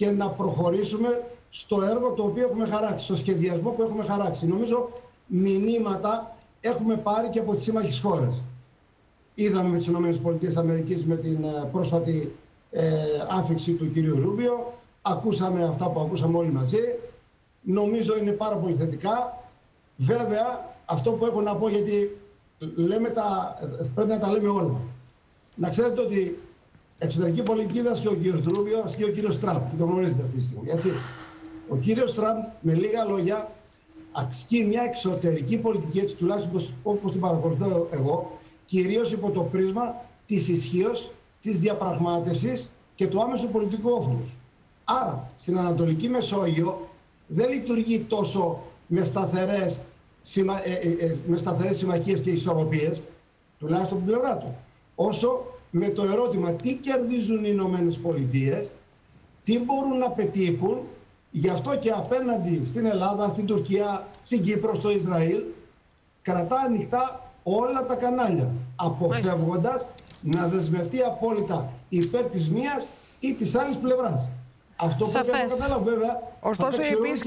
και να προχωρήσουμε στο έργο το οποίο έχουμε χαράξει, στο σχεδιασμό που έχουμε χαράξει. Νομίζω μηνύματα έχουμε πάρει και από τις σύμμαχες χώρες. Είδαμε με τις ΗΠΑ με την πρόσφατη άφιξη του κυρίου Ρούμπιο. Ακούσαμε αυτά που ακούσαμε όλοι μαζί. Νομίζω είναι πάρα πολύ θετικά. Βέβαια, αυτό που έχω να πω, γιατί πρέπει να τα λέμε όλα. Να ξέρετε ότι εξωτερική πολιτική δάσκει ο κύριος Ρούμπιο, ασκεί ο κύριος Τραμπ. Το γνωρίζετε αυτή τη στιγμή, έτσι. Ο κύριος Τραμπ, με λίγα λόγια, ασκεί μια εξωτερική πολιτική, έτσι τουλάχιστον όπως την παρακολουθώ εγώ, κυρίως υπό το πρίσμα της ισχύως, της διαπραγμάτευσης και του άμεσου πολιτικού όφελους. Άρα, στην Ανατολική Μεσόγειο δεν λειτουργεί τόσο με σταθερές συμμαχίες και ισορροπίες, τουλάχιστον από την πλευρά του, όσο με το ερώτημα τι κερδίζουν οι Ηνωμένες Πολιτείες, τι μπορούν να πετύχουν, γι' αυτό και απέναντι στην Ελλάδα, στην Τουρκία, στην Κύπρο, στο Ισραήλ, κρατά ανοιχτά όλα τα κανάλια, αποφεύγοντας να δεσμευτεί απόλυτα υπέρ της μίας ή της άλλης πλευράς. Αυτό που πρέπει να καταλάβω, βέβαια. Ωστόσο,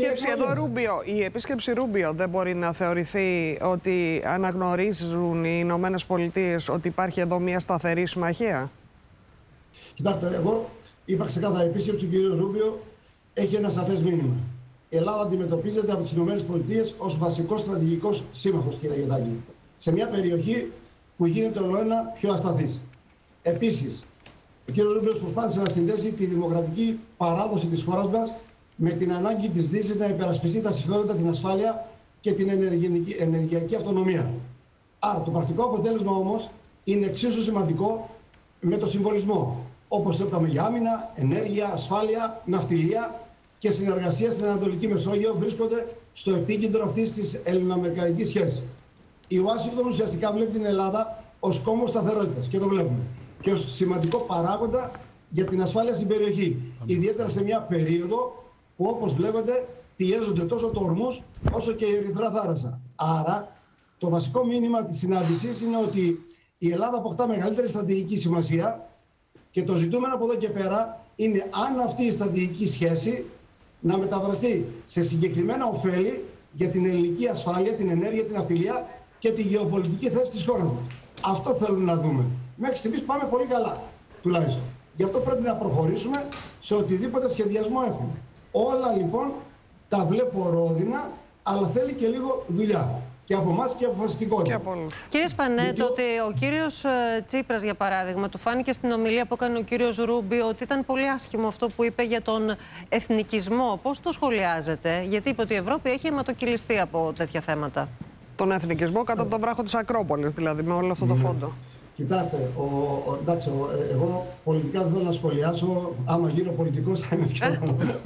η επίσκεψη Ρούμπιο δεν μπορεί να θεωρηθεί ότι αναγνωρίζουν οι Ηνωμένες Πολιτείες ότι υπάρχει εδώ μια σταθερή συμμαχία. Κοιτάξτε, εγώ είπα ξεκάθαρα, η επίσκεψη του κ. Ρούμπιο έχει ένα σαφές μήνυμα. Η Ελλάδα αντιμετωπίζεται από τις Ηνωμένες Πολιτείες ως βασικός στρατηγικός σύμμαχος, κ. Γιωτάκη, σε μια περιοχή που γίνεται ολοένα πιο ασταθής. Επίσης, ο κ. Ρούμπιος προσπάθησε να συνδέσει τη δημοκρατική παράδοση της χώρας μας με την ανάγκη της Δύσης να υπερασπιστεί τα συμφέροντα, την ασφάλεια και την ενεργειακή αυτονομία. Άρα, το πρακτικό αποτέλεσμα όμως είναι εξίσου σημαντικό με το συμβολισμό. Όπως είπαμε για άμυνα, ενέργεια, ασφάλεια, ναυτιλία και συνεργασία στην Ανατολική Μεσόγειο βρίσκονται στο επίκεντρο αυτής της ελληνοαμερικανικής σχέσης. Η Ουάσιγκτον ουσιαστικά βλέπει την Ελλάδα ως κόμβο σταθερότητας και το βλέπουμε. Και ως σημαντικό παράγοντα για την ασφάλεια στην περιοχή. Ιδιαίτερα σε μια περίοδο που, όπως βλέπετε, πιέζονται τόσο το Ορμούζ όσο και η Ερυθρά Θάλασσα. Άρα, το βασικό μήνυμα της συνάντησης είναι ότι η Ελλάδα αποκτά μεγαλύτερη στρατηγική σημασία και το ζητούμενο από εδώ και πέρα είναι αν αυτή η στρατηγική σχέση να μεταφραστεί σε συγκεκριμένα ωφέλη για την ελληνική ασφάλεια, την ενέργεια, την ναυτιλία και τη γεωπολιτική θέση της χώρας μας. Αυτό θέλουμε να δούμε. Μέχρι στιγμής πάμε πολύ καλά, τουλάχιστον. Γι' αυτό πρέπει να προχωρήσουμε σε οτιδήποτε σχεδιασμό έχουμε. Όλα λοιπόν τα βλέπω ρόδινα, αλλά θέλει και λίγο δουλειά. Και από εμάς και αποφασιστικότητα. Κύριε Σπανέτο, ότι ο κύριος Τσίπρας, για παράδειγμα, του φάνηκε στην ομιλία που έκανε ο κύριος Ρούμπιο ότι ήταν πολύ άσχημο αυτό που είπε για τον εθνικισμό. Πώς το σχολιάζετε? Γιατί είπε ότι η Ευρώπη έχει αιματοκυλιστεί από τέτοια θέματα. Τον εθνικισμό κατά τον βράχο της Ακρόπολης, δηλαδή, με όλο αυτό το φόντο. Κοιτάξτε, εντάξει, εγώ πολιτικά δεν θέλω να σχολιάσω. Άμα γίνω πολιτικός θα είμαι πιο...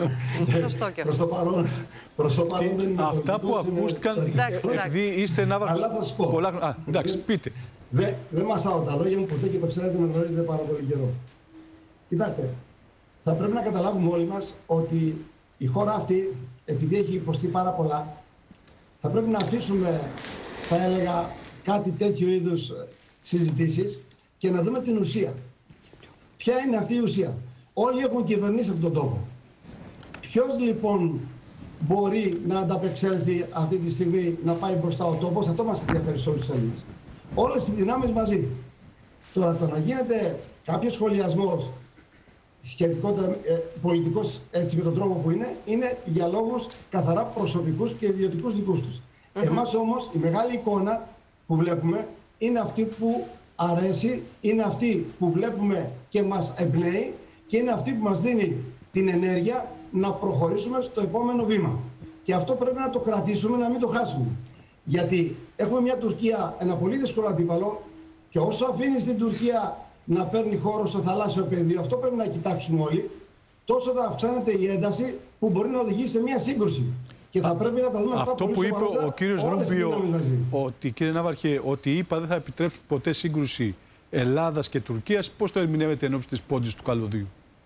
Προς το παρόν δεν είναι αυτά που ακούστηκαν, επειδή είστε ναύαρχος... Αλλά θα σου πω. Εντάξει, πείτε. Δεν μασάω τα λόγια μου ποτέ και το ξέρετε, με γνωρίζετε πάρα πολύ καιρό. Κοιτάξτε, θα πρέπει να καταλάβουμε όλοι μας ότι η χώρα αυτή, επειδή έχει υποστεί πάρα πολλά, θα πρέπει να αφήσουμε, θα έλεγα, κάτι τέτοιο είδους συζητήσεις και να δούμε την ουσία. Ποια είναι αυτή η ουσία? Όλοι έχουν κυβερνήσει αυτόν τον τόπο. Ποιος λοιπόν μπορεί να ανταπεξέλθει αυτή τη στιγμή να πάει μπροστά ο τόπος? Αυτό μας ενδιαφέρει σε όλους τους Έλληνες. Όλες οι δυνάμεις μαζί. Τώρα το να γίνεται κάποιος σχολιασμός σχετικότερα πολιτικός, έτσι με τον τρόπο που είναι για λόγους καθαρά προσωπικούς και ιδιωτικούς δικούς τους. Εμάς όμως η μεγάλη εικόνα που βλέπουμε είναι αυτή που αρέσει, είναι αυτή που βλέπουμε και μας εμπνέει και είναι αυτή που μας δίνει την ενέργεια να προχωρήσουμε στο επόμενο βήμα. Και αυτό πρέπει να το κρατήσουμε, να μην το χάσουμε. Γιατί έχουμε μια Τουρκία, ένα πολύ δύσκολο αντίπαλο, και όσο αφήνει την Τουρκία να παίρνει χώρο στο θαλάσσιο πεδίο, αυτό πρέπει να κοιτάξουμε όλοι, τόσο θα αυξάνεται η ένταση που μπορεί να οδηγήσει σε μια σύγκρουση. Και θα πρέπει να τα δούμε αυτά αυτό που είπε ο κύριος Ρούμπιο, ότι, κύριε Ναύαρχε, ότι οι ΗΠΑ δεν θα επιτρέψουν ποτέ σύγκρουση Ελλάδας και Τουρκίας, πώς το ερμηνεύεται εν ώψη της πόντης του καλωδίου?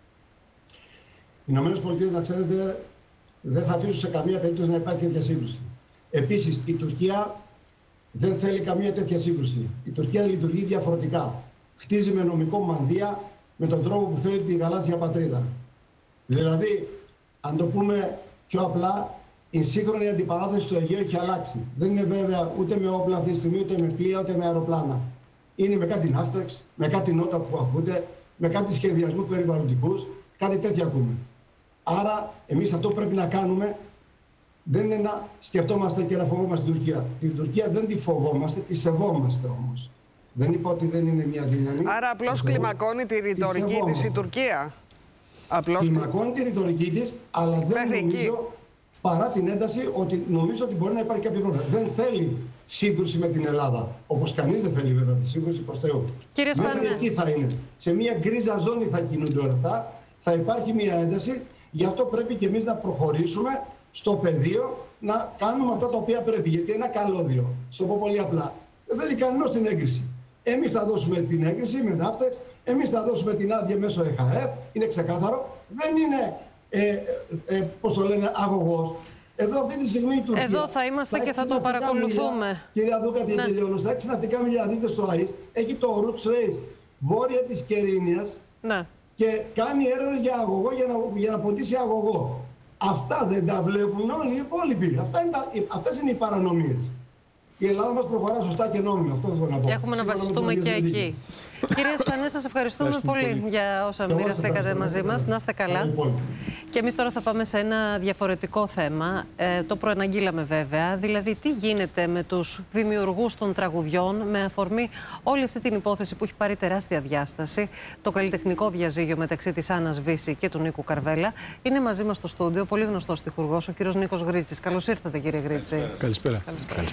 Οι ΗΠΑ, να ξέρετε, δεν θα αφήσουν σε καμία περίπτωση να υπάρχει τέτοια σύγκρουση. Επίσης, η Τουρκία δεν θέλει καμία τέτοια σύγκρουση. Η Τουρκία λειτουργεί διαφορετικά. Χτίζει με νομικό μανδύα με τον τρόπο που θέλει τη γαλάζια πατρίδα. Δηλαδή, αν το πούμε πιο απλά, η σύγχρονη αντιπαράθεση του Αιγαίου έχει αλλάξει. Δεν είναι βέβαια ούτε με όπλα αυτή τη στιγμή, ούτε με πλοία, ούτε με αεροπλάνα. Είναι με κάτι ναύταξ, με κάτι νότα που ακούτε, με κάτι σχεδιασμού περιβαλλοντικούς, κάτι τέτοια ακούμε. Άρα, εμείς αυτό που πρέπει να κάνουμε δεν είναι να σκεφτόμαστε και να φοβόμαστε την Τουρκία. Την Τουρκία δεν τη φοβόμαστε, τη σεβόμαστε όμως. Δεν είπα ότι δεν είναι μια δύναμη. Άρα απλώς κλιμακώνει τη ρητορική της η Τουρκία. Κλιμακώνει τη ρητορική της, αλλά δεν νομίζω, παρά την ένταση, ότι νομίζω ότι μπορεί να υπάρχει κάποιο πρόβλημα. Δεν θέλει σύγκρουση με την Ελλάδα. Όπως κανείς δεν θέλει βέβαια τη σύγκρουση προς Θεού. Κύριε Σπάνε. Μέχρι εκεί θα είναι. Σε μια γκρίζα ζώνη θα κινούνται όλα αυτά. Θα υπάρχει μια ένταση. Γι' αυτό πρέπει και εμείς να προχωρήσουμε στο πεδίο, να κάνουμε αυτά τα οποία πρέπει. Γιατί ένα καλώδιο, στο πω πολύ απλά, δεν θέλει κανένας την έγκριση. Εμείς θα δώσουμε την έγκριση με ναύτεξ, εμείς θα δώσουμε την άδεια μέσω ΕΧΑΕΤ, είναι ξεκάθαρο. Δεν είναι, πώς το λένε, αγωγός. Εδώ αυτή τη στιγμή η Τουρκία... Εδώ θα είμαστε και θα το παρακολουθούμε. Κυρία Δούκα, την τελειώνω. Στα 6 ναυτικά μίλια, δείτε στο ΑΙΣ, έχει το Roots Race βόρεια της Κερίνιας και κάνει έρευνες για αγωγό, για να ποτίσει αγωγό. Αυτά δεν τα βλέπουν όλοι οι υπόλοιποι. Αυτές είναι οι παρανομίες. Η Ελλάδα μας προχωρά σωστά και νόμιμα. Αυτό θέλω να πω. Και έχουμε να βασιστούμε και εκεί. Κύριε Σπανέ, σας ευχαριστούμε πολύ για όσα μοιραστήκατε μαζί μας. Να είστε καλά. Και εμείς τώρα θα πάμε σε ένα διαφορετικό θέμα. Το προαναγγείλαμε βέβαια. Δηλαδή, τι γίνεται με τους δημιουργούς των τραγουδιών με αφορμή όλη αυτή την υπόθεση που έχει πάρει τεράστια διάσταση. Το καλλιτεχνικό διαζύγιο μεταξύ της Άννας Βύση και του Νίκου Καρβέλα. Είναι μαζί μας στο στούντιο πολύ γνωστός στιχουργός, ο κύριος Νίκος Γρίτσης. Καλώς ήρθατε, κύριε Γρίτση. Καλησπέρα.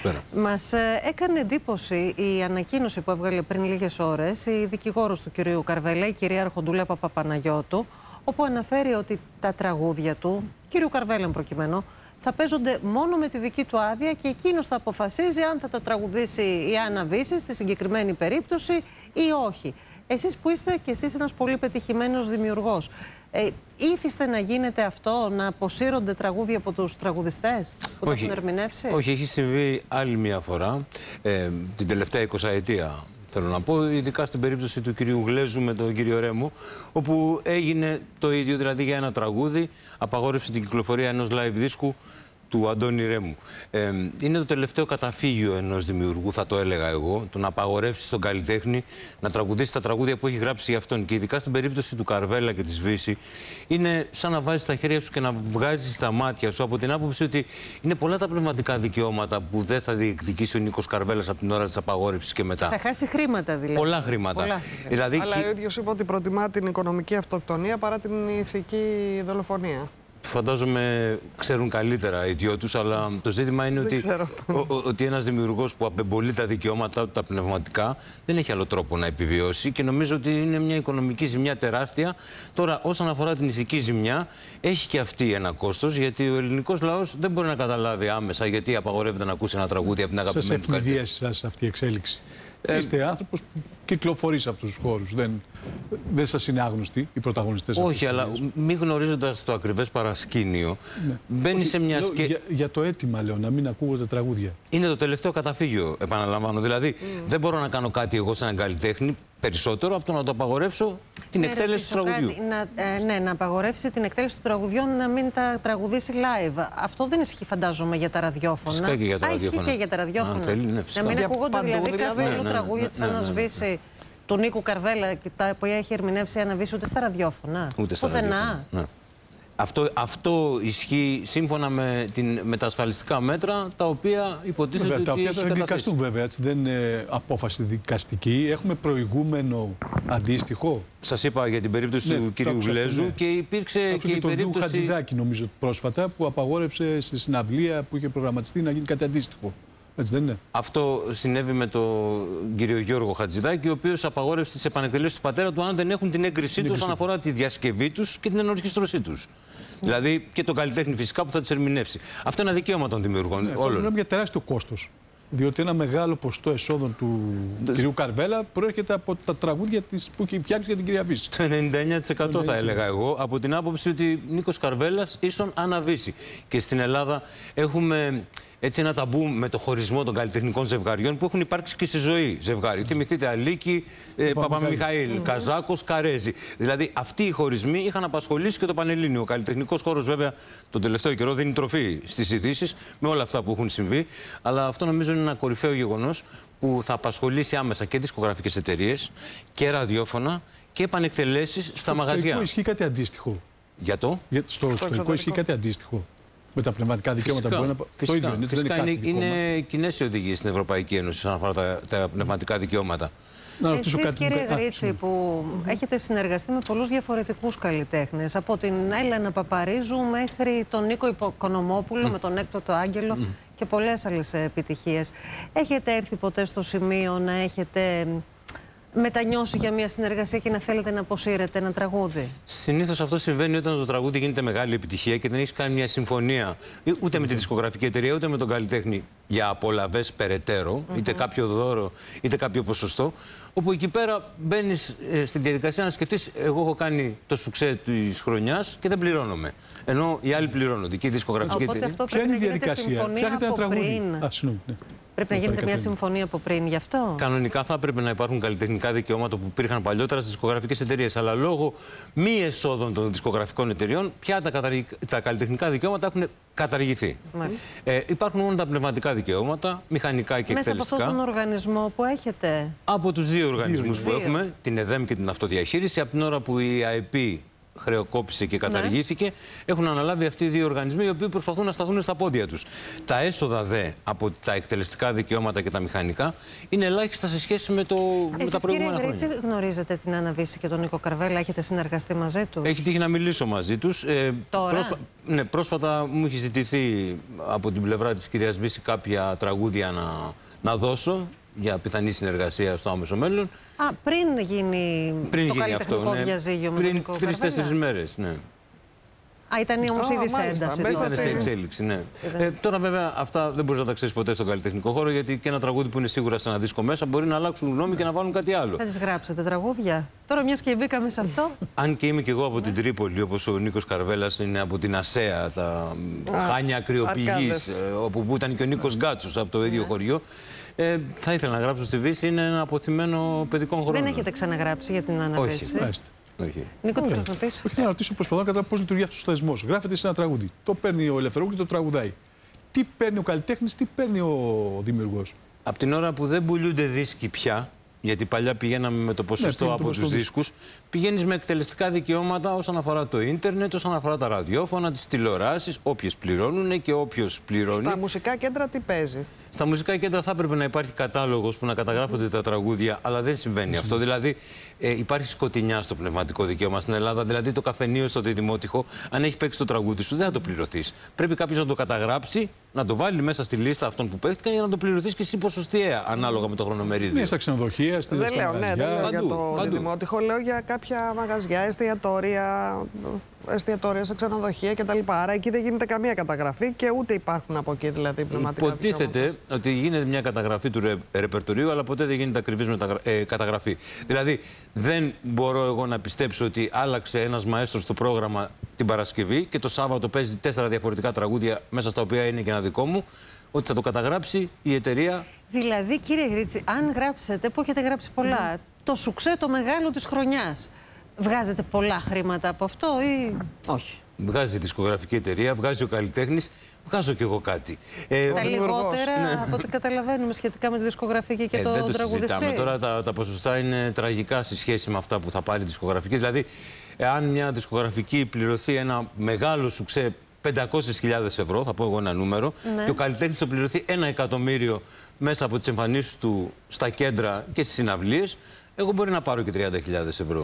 Μας έκανε εντύπωση η ανακοίνωση που έβγαλε πριν λίγες ώρες η δικηγόρος του κυρίου Καρβέλα, η κυρία Αρχοντούλα Παπαπαναγιώτου, όπου αναφέρει ότι τα τραγούδια του, κυρίου Καρβέλα προκειμένου, θα παίζονται μόνο με τη δική του άδεια και εκείνος θα αποφασίζει αν θα τα τραγουδήσει η Άννα Βύση στη συγκεκριμένη περίπτωση ή όχι. Εσείς που είστε και εσείς ένας πολύ πετυχημένος δημιουργός, ήθιστε να γίνεται αυτό, να αποσύρονται τραγούδια από τους τραγουδιστές που το έχουν ερμηνεύσει? Όχι, έχει συμβεί άλλη μια φορά, την τελευταία 20ετία. Θέλω να πω, ειδικά στην περίπτωση του κυρίου Γλέζου με τον κύριο Ρέμου, όπου έγινε το ίδιο, δηλαδή για ένα τραγούδι, απαγόρευσε την κυκλοφορία ενός live δίσκου του Αντώνη Ρέμου. Είναι το τελευταίο καταφύγιο ενός δημιουργού, θα το έλεγα εγώ, το να απαγορεύσει στον καλλιτέχνη να τραγουδήσει τα τραγούδια που έχει γράψει για αυτόν. Και ειδικά στην περίπτωση του Καρβέλα και της Βύση, είναι σαν να βάζεις τα χέρια σου και να βγάζεις τα μάτια σου, από την άποψη ότι είναι πολλά τα πνευματικά δικαιώματα που δεν θα διεκδικήσει ο Νίκος Καρβέλας από την ώρα της απαγόρευσης και μετά. Θα χάσει χρήματα δηλαδή. Πολλά χρήματα. Δηλαδή, αλλά ο ίδιος είπε ότι προτιμά την οικονομική αυτοκτονία παρά την ηθική δολοφονία. Φαντάζομαι ξέρουν καλύτερα οι δυο τους, αλλά το ζήτημα είναι ότι ένας δημιουργός που απεμπολεί τα δικαιώματά του τα πνευματικά δεν έχει άλλο τρόπο να επιβιώσει και νομίζω ότι είναι μια οικονομική ζημιά τεράστια. Τώρα, όσον αφορά την ηθική ζημιά, έχει και αυτή ένα κόστος, γιατί ο ελληνικός λαός δεν μπορεί να καταλάβει άμεσα γιατί απαγορεύεται να ακούσει ένα τραγούδι από την αγαπημένη του καλλιτέχνη. Σας ευνηδίασε αυτή η εξέλιξη? Είστε άνθρωπος που κυκλοφορεί σε αυτούς τους χώρους. Δεν σας είναι άγνωστοι οι πρωταγωνιστές? Όχι, αλλά μη γνωρίζοντας το ακριβές παρασκήνιο, μπαίνει σε μια σκέψη. Για το αίτημα, λέω, να μην ακούγονται τραγούδια. Είναι το τελευταίο καταφύγιο, επαναλαμβάνω. Δηλαδή, δεν μπορώ να κάνω κάτι εγώ σαν καλλιτέχνη περισσότερο από το να το απαγορεύσω την εκτέλεση του τραγουδιού. Να απαγορεύσει την εκτέλεση του τραγουδιού, να μην τα τραγουδήσει live. Αυτό δεν ισχύει, φαντάζομαι, για τα ραδιόφωνα. Φυσικά και για τα ραδιόφωνα. Ισχύει και για τα ραδιόφωνα. Να μην ακούγονται δηλαδή καθόλου τραγούδια της Άννας Βύση, του Νίκου Καρβέλα, που έχει ερμηνεύσει η Άννα Βύση, ούτε στα ραδιόφωνα. Ούτε στα ραδιόφωνα. Αυτό ισχύει σύμφωνα με τα ασφαλιστικά μέτρα, τα οποία υποτίθεται ότι τα οποία θα δικαστούν βέβαια, έτσι, δεν είναι απόφαση δικαστική. Έχουμε προηγούμενο αντίστοιχο. Σας είπα για την περίπτωση του κυρίου Γλέζου και υπήρξε και η περίπτωση του Χατζηδάκη, νομίζω, πρόσφατα, που απαγόρευσε στη συναυλία που είχε προγραμματιστεί να γίνει κάτι αντίστοιχο. Έτσι δεν είναι? Αυτό συνέβη με τον κύριο Γιώργο Χατζηδάκη, ο οποίος απαγόρευσε τις επανεκτελέσεις του πατέρα του αν δεν έχουν την έγκρισή του όσον αφορά τη διασκευή τους και την ενορχιστρωσή τους. Δηλαδή και τον καλλιτέχνη φυσικά που θα τις ερμηνεύσει. Αυτό είναι ένα δικαίωμα των δημιουργών. Όλων. Μιλάμε για τεράστιο κόστος. Διότι ένα μεγάλο ποσοστό εσόδων του κυρίου Καρβέλα προέρχεται από τα τραγούδια που έχει φτιάξει για την κυρία Βύση. Το 99% θα έλεγα εγώ, από την άποψη ότι Νίκος Καρβέλας ίσον Άννα Βύση. Και στην Ελλάδα έχουμε έτσι ένα ταμπού με το χωρισμό των καλλιτεχνικών ζευγαριών που έχουν υπάρξει και στη ζωή ζευγάρι. Θυμηθείτε Αλίκη, Παπαμιχαήλ, Καζάκος, Καρέζη. Δηλαδή αυτοί οι χωρισμοί είχαν απασχολήσει και το Πανελλήνιο. Ο καλλιτεχνικός χώρος βέβαια τον τελευταίο καιρό δίνει τροφή στις ειδήσεις με όλα αυτά που έχουν συμβεί. Αλλά αυτό νομίζω είναι ένα κορυφαίο γεγονός που θα απασχολήσει άμεσα και δισκογραφικές εταιρείες και ραδιόφωνα και επανεκτελέσεις στα μαγαζιά. Στο εξωτερικό ισχύει κάτι αντίστοιχο. Στο εξωτερικό ισχύει κάτι αντίστοιχο. Με τα πνευματικά δικαιώματα που είναι. Φυσικά, το ίδιο, φυσικά είναι κοινές οι οδηγίες στην Ευρωπαϊκή Ένωση όσον αφορά τα πνευματικά δικαιώματα. Εσείς, κύριε Γρίτσι, που έχετε συνεργαστεί με πολλούς διαφορετικούς καλλιτέχνες, από την Έλενα Παπαρίζου μέχρι τον Νίκο Οικονομόπουλο με τον Έκτοτο Άγγελο και πολλές άλλες επιτυχίες. Έχετε έρθει ποτέ στο σημείο να έχετε μετανιώσει για μια συνεργασία και να θέλετε να αποσύρετε ένα τραγούδι? Συνήθως αυτό συμβαίνει όταν το τραγούδι γίνεται μεγάλη επιτυχία και δεν έχεις κάνει μια συμφωνία ούτε με τη δισκογραφική εταιρεία ούτε με τον καλλιτέχνη για απολαβές περαιτέρω, είτε κάποιο δώρο είτε κάποιο ποσοστό. Όπου εκεί πέρα μπαίνεις στη διαδικασία να σκεφτείς: εγώ έχω κάνει το σουξέ της χρονιάς και δεν πληρώνομαι. Ενώ οι άλλοι πληρώνονται και η δισκογραφική εταιρεία. Ποια είναι η διαδικασία? Φτιάχνετε ένα τραγούδι. Πρέπει να γίνεται μια συμφωνία από πριν γι' αυτό. Κανονικά θα έπρεπε να υπάρχουν καλλιτεχνικά δικαιώματα που υπήρχαν παλιότερα στις δισκογραφικές εταιρείες. Αλλά λόγω μη εσόδων των δισκογραφικών εταιρεών, πια τα καλλιτεχνικά δικαιώματα έχουν καταργηθεί. Υπάρχουν μόνο τα πνευματικά δικαιώματα, μηχανικά και εκτελεστικά. Μέσα από αυτόν τον οργανισμό που έχετε? Από τους δύο οργανισμούς που έχουμε, την ΕΔΕΜ και την αυτοδιαχείριση, από την ώρα που η ΑΕΠ χρεοκόπησε και καταργήθηκε, έχουν αναλάβει αυτοί οι δύο οργανισμοί οι οποίοι προσπαθούν να σταθούν στα πόδια τους. Τα έσοδα δε από τα εκτελεστικά δικαιώματα και τα μηχανικά είναι ελάχιστα σε σχέση με τα προηγούμενα χρόνια. Κύριε Γρίτσι, γνωρίζετε την Άννα Βύση και τον Νίκο Καρβέλα? Έχετε συνεργαστεί μαζί τους? Έχει τύχει να μιλήσω μαζί τους. Πρόσφατα μου έχει ζητηθεί από την πλευρά της κυρίας Βύση κάποια τραγούδια να δώσω για πιθανή συνεργασία στο άμεσο μέλλον. Πριν γίνει το καλλιτεχνικό διαζύγιο με τον Νίκο Καρβέλα? Πριν 3-4 μέρες, ναι. Ήταν όμως ήδη σε ένταση. Ήταν σε εξέλιξη, ναι. Τώρα βέβαια αυτά δεν μπορείς να τα ξέρεις ποτέ στον καλλιτεχνικό χώρο, γιατί και ένα τραγούδι που είναι σίγουρα σε ένα δίσκο μέσα μπορεί να αλλάξουν γνώμη και να βάλουν κάτι άλλο. Θα τις γράψετε τραγούδια? Τώρα μιας και μπήκαμε σε αυτό. Αν και είμαι κι εγώ από την Τρίπολη, όπως ο Νίκος Καρβέλας είναι από την Ασέα, τα Χάνια Ακριοπηγής, όπου ήταν και ο Νίκος Γκάτσος από το ίδιο χωριό. Θα ήθελα να γράψω στη Βύση, είναι ένα αποθυμένο παιδικών χρόνων. Δεν έχετε ξαναγράψει για την Άννα Βύση? Όχι. Νίκο, τι θες να πεις? Θέλω να ρωτήσω, προσπαθώ να καταλάβω πώς λειτουργεί αυτός ο θεσμός. Γράφεται σε ένα τραγούδι. Το παίρνει ο Ελευθερόπουλος και το τραγουδάει. Τι παίρνει ο καλλιτέχνης, τι παίρνει ο δημιουργός? Από την ώρα που δεν πουλούνται δίσκοι πια, γιατί παλιά πηγαίναμε με το ποσοστό από τους δίσκους, πηγαίνεις με εκτελεστικά δικαιώματα όσον αφορά το ίντερνετ, όσον αφορά τα ραδιόφωνα, τις τηλεοράσεις, όποιες πληρώνουν και όποιος πληρώνει. Στα μουσικά κέντρα τι παίζει? Στα μουσικά κέντρα θα έπρεπε να υπάρχει κατάλογος που να καταγράφονται τα τραγούδια, αλλά δεν συμβαίνει αυτό. Δηλαδή, υπάρχει σκοτεινιά στο πνευματικό δικαίωμα στην Ελλάδα. Δηλαδή, το καφενείο στο Δημότυχο, αν έχει παίξει το τραγούδι σου, δεν θα το πληρωθείς. Πρέπει κάποιος να το καταγράψει, να το βάλει μέσα στη λίστα αυτών που παίχτηκαν για να το πληρωθείς και εσύ ποσοστιαία, ανάλογα με το χρονομερίδιο. Ναι, στα ξενοδοχεία, στη Δεν λέω για το Δημότυχο, λέω για κάποια μαγαζιά, εστιατόρια σε ξενοδοχεία κτλ. Άρα εκεί δεν γίνεται καμία καταγραφή και ούτε υπάρχουν από εκεί δηλαδή πνευματικά δικαιώματα. Υποτίθεται ότι γίνεται μια καταγραφή του ρεπερτορίου, αλλά ποτέ δεν γίνεται ακριβής καταγραφή. Δηλαδή, δεν μπορώ εγώ να πιστέψω ότι άλλαξε ένας μαέστρος το πρόγραμμα την Παρασκευή και το Σάββατο παίζει 4 διαφορετικά τραγούδια, μέσα στα οποία είναι και ένα δικό μου, ότι θα το καταγράψει η εταιρεία. Δηλαδή, κύριε Γρίτσι, αν γράψετε, που έχετε γράψει πολλά, το σουξέ το μεγάλο της χρονιάς, βγάζετε πολλά χρήματα από αυτό ή όχι? Βγάζει η δισκογραφική εταιρεία, βγάζει ο καλλιτέχνης, βγάζω κι εγώ κάτι. Τα λιγότερα από ό,τι καταλαβαίνουμε σχετικά με τη δισκογραφική και το τραγουδιστή. Δεν το συζητάμε. Τώρα τα ποσοστά είναι τραγικά σε σχέση με αυτά που θα πάρει η δισκογραφική. Δηλαδή, αν μια δισκογραφική πληρωθεί ένα μεγάλο σουξέ 500.000 ευρώ, θα πω εγώ ένα νούμερο, και ο καλλιτέχνης το πληρωθεί 1 εκατομμύριο μέσα από τις εμφανίσεις του στα κέντρα και στις συναυλίες, εγώ μπορεί να πάρω και 30.000 ευρώ.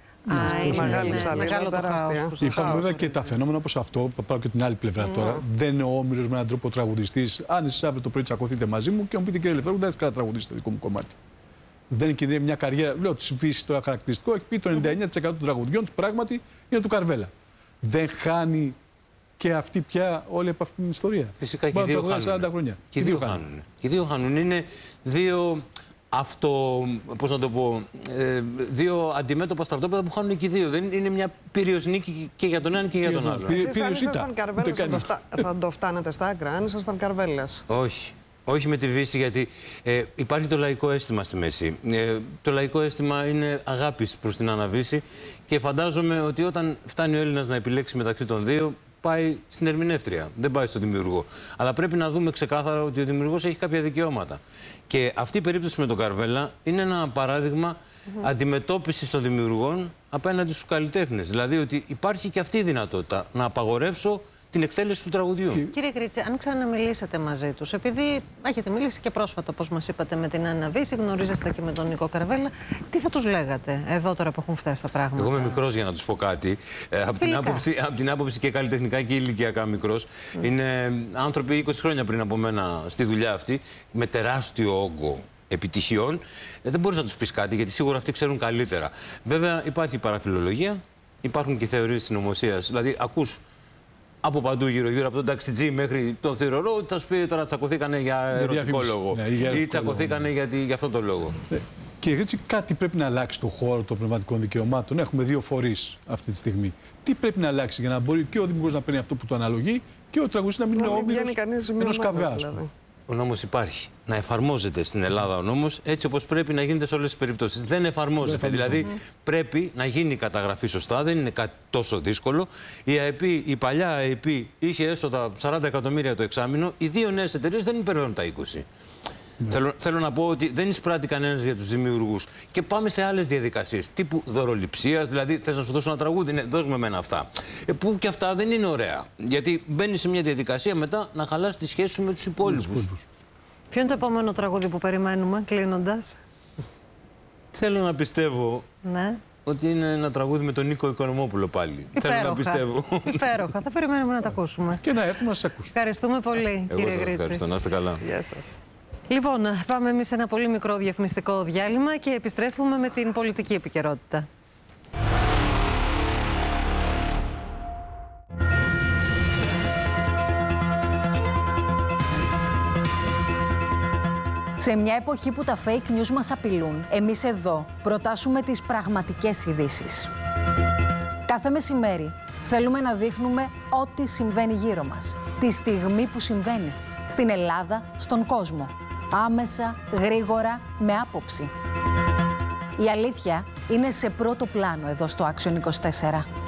Μεγάλο τεράστια. Υπάρχουν βέβαια και τα φαινόμενα όπως αυτό, θα πάω και την άλλη πλευρά τώρα. Δεν είναι όμιλος με έναν τρόπο τραγουδιστής. Αν εσείς αύριο το πρωί τσακωθείτε μαζί μου και μου πείτε, κύριε Ελευθερόπουλο, δεν θα τραγουδίσετε το δικό μου κομμάτι. Δεν είναι κινδυνεύει μια καριέρα. Λέω τη Βύση το χαρακτηριστικό έχει πει το 99% των τραγουδιών του πράγματι είναι του Καρβέλα. Δεν χάνει και αυτοί πια όλοι από αυτήν την ιστορία. Φυσικά και οι δύο χάνουν. 40 χρόνια. Και οι δύο χάνουν. Είναι δύο πώς να το πω, δύο αντιμέτωπα στρατόπεδα που χάνουν και οι δύο. Δεν είναι μια πύριος νίκη και για τον έναν και για τον άλλον. Εσείς αν ήσασταν Καρβέλας θα το φτάνετε στα άκρα, αν ήσασταν Καρβέλας? Όχι. Όχι με τη Βύση, γιατί υπάρχει το λαϊκό αίσθημα στη μέση. Το λαϊκό αίσθημα είναι αγάπης προς την Αναβύση και φαντάζομαι ότι όταν φτάνει ο Έλληνας να επιλέξει μεταξύ των δύο, πάει στην ερμηνεύτρια, δεν πάει στον δημιουργό. Αλλά πρέπει να δούμε ξεκάθαρα ότι ο δημιουργός έχει κάποια δικαιώματα. Και αυτή η περίπτωση με τον Καρβέλα είναι ένα παράδειγμα αντιμετώπισης των δημιουργών απέναντι στους καλλιτέχνες. Δηλαδή ότι υπάρχει και αυτή η δυνατότητα να απαγορεύσω την εκτέλεση του τραγουδιού. Κύριε Γκρίτση, αν ξαναμιλήσετε μαζί τους, επειδή έχετε μιλήσει και πρόσφατα, όπως μας είπατε, με την Άννα Βύση, γνωρίζεστε και με τον Νίκο Καρβέλα, τι θα τους λέγατε εδώ τώρα που έχουν φτάσει τα πράγματα? Εγώ είμαι μικρός για να τους πω κάτι. Από την άποψη και καλλιτεχνικά και ηλικιακά μικρός. Είναι άνθρωποι 20 χρόνια πριν από μένα στη δουλειά αυτή, με τεράστιο όγκο επιτυχιών. Δεν μπορείς να τους πεις κάτι, γιατί σίγουρα αυτοί ξέρουν καλύτερα. Βέβαια, υπάρχει παραφιλολογία, υπάρχουν και θεωρίες συνωμοσίας. Δηλαδή, ακούς από παντού γύρω-γύρω, από τον ταξιτζή μέχρι τον θηρορό, ότι θα σου πει τώρα τσακωθήκανε για ερωτικό λόγο. Ή τσακωθήκανε για αυτόν τον λόγο. Κύριε Γκρίτση, κάτι πρέπει να αλλάξει στον χώρο των πνευματικών δικαιωμάτων. Έχουμε δύο φορείς αυτή τη στιγμή. Τι πρέπει να αλλάξει για να μπορεί και ο δημιουργός να παίρνει αυτό που του αναλογεί και ο τραγουδιστής να μην είναι όμηρος ενός καυγά? Ο νόμος υπάρχει. Να εφαρμόζεται στην Ελλάδα ο νόμος έτσι όπως πρέπει να γίνεται σε όλες τις περιπτώσεις. Δεν εφαρμόζεται. Δηλαδή πρέπει να γίνει η καταγραφή σωστά, δεν είναι κάτι τόσο δύσκολο. Η παλιά ΑΕΠ είχε έσοδα 40 εκατομμύρια το εξάμηνο, οι δύο νέες εταιρείες δεν υπερβαίνουν τα 20. Θέλω να πω ότι δεν εισπράττει κανένας για τους δημιουργούς. Και πάμε σε άλλες διαδικασίες τύπου δωροληψίας, δηλαδή θες να σου δώσω ένα τραγούδι, ναι, δώσ' μου εμένα αυτά. Που και αυτά δεν είναι ωραία. Γιατί μπαίνει σε μια διαδικασία μετά να χαλάσει τη σχέση σου με τους υπόλοιπους. Ποιο είναι το επόμενο τραγούδι που περιμένουμε, κλείνοντας? Θέλω να πιστεύω ότι είναι ένα τραγούδι με τον Νίκο Οικονομόπουλο πάλι. Υπέροχα. Θέλω να πιστεύω. Υπέροχα. Θα περιμένουμε να τα ακούσουμε. Και να έρθουμε να σας ακούσουμε. Ευχαριστούμε πολύ, κύριε Γκρίτση. Ευχαριστώ. Να είστε καλά. Γεια σας. Λοιπόν, πάμε εμείς σε ένα πολύ μικρό διαφημιστικό διάλειμμα και επιστρέφουμε με την πολιτική επικαιρότητα. Σε μια εποχή που τα fake news μας απειλούν, εμείς εδώ προτάσουμε τις πραγματικές ειδήσεις. Κάθε μεσημέρι θέλουμε να δείχνουμε ό,τι συμβαίνει γύρω μας, τη στιγμή που συμβαίνει, στην Ελλάδα, στον κόσμο. Άμεσα, γρήγορα, με άποψη. Η αλήθεια είναι σε πρώτο πλάνο εδώ στο Action 24.